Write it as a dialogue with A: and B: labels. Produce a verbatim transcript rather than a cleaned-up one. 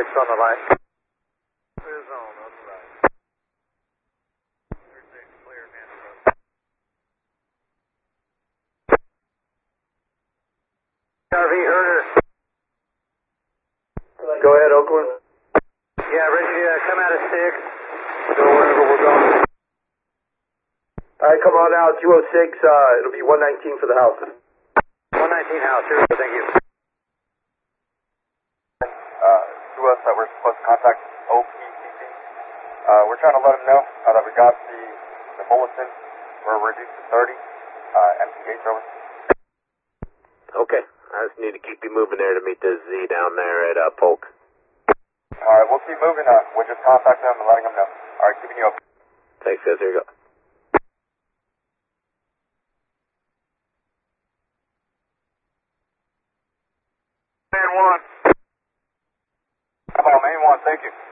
A: six on the line.
B: Clear zone on the right. Clear six, clear, man.
A: R V Herder.
C: Go ahead, Oakland.
A: Yeah, ready to come out of six. Go wherever we're going.
C: Alright, come on out, two oh six, uh, it'll be one nineteen for the house.
A: one nineteen house, here, thank you.
D: Uh, to us that we're supposed to contact O P C C. Uh, we're trying to let them know uh, that we got the, the bulletin. We're reduced to thirty. Uh, M T H over.
C: Okay, I just need to keep you moving there to meet the Z down there at, uh, Polk.
D: Alright, we'll keep moving. Uh, we're just contacting them and letting them know. Alright, keeping you open.
C: Thanks, guys, here you go.
D: Main one. Come on, main one, thank you.